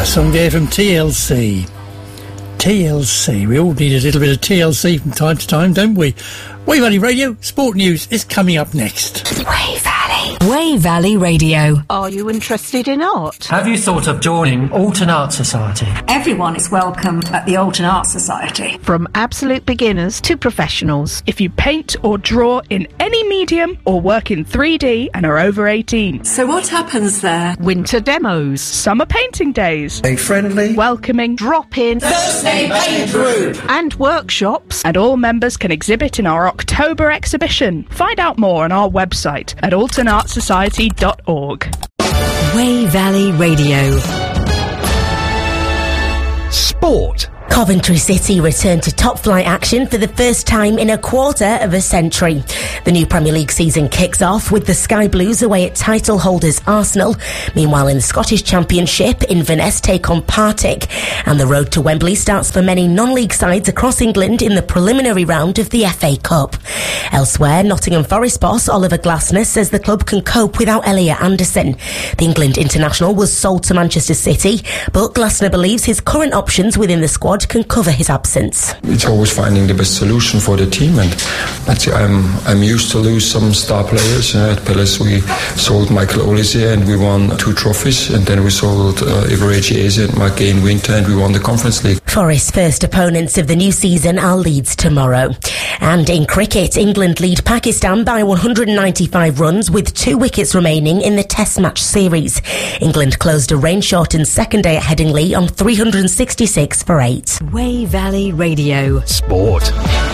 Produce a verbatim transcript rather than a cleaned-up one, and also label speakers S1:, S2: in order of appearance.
S1: Song there from T L C. T L C. We all need a little bit of T L C from time to time, don't we? Wave Valley Radio Sport News is coming up next.
S2: Wave Valley. Wave Valley Radio.
S3: Are you interested in art?
S1: Have you thought of joining Alton Art Society?
S4: Everyone is welcome at the Alton Art Society.
S3: From absolute beginners to professionals. If you paint or draw in any medium or work in three D and are over eighteen.
S4: So what happens there?
S3: Winter demos, summer painting days,
S1: A friendly,
S3: welcoming drop-in
S4: Thursday Paint Group.
S3: and workshops, and all members can exhibit in our October exhibition. Find out more on our website at alton art society dot org.
S2: Wave Valley Radio.
S5: Sport.
S6: Coventry City returned to top-flight action for the first time in a quarter of a century. The new Premier League season kicks off with the Sky Blues away at title holders Arsenal. Meanwhile, in the Scottish Championship, Inverness take on Partick. And the road to Wembley starts for many non-league sides across England in the preliminary round of the F A Cup. Elsewhere, Nottingham Forest boss Oliver Glasner says the club can cope without Elliot Anderson. The England international was sold to Manchester City, but Glasner believes his current options within the squad can cover his absence.
S7: It's always finding the best solution for the team, and actually I'm I'm used to lose some star players. Uh, at Palace we sold Michael Olise and we won two trophies, and then we sold uh, Ivorechi Eze and Margain Winter and we won the Conference League.
S6: Forest's first opponents of the new season are Leeds tomorrow. And in cricket, England lead Pakistan by one hundred ninety-five runs with two wickets remaining in the Test match series. England closed a rain-shortened second day at Headingley on three hundred sixty-six for eight.
S2: Wave Valley Radio.
S5: Sport.